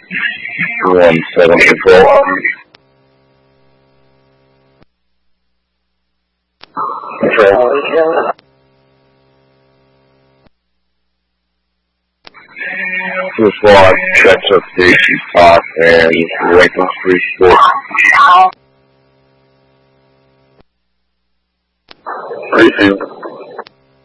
17 control. Control. This log checks up Daisy Park and Lincoln Street Sport. Briefing.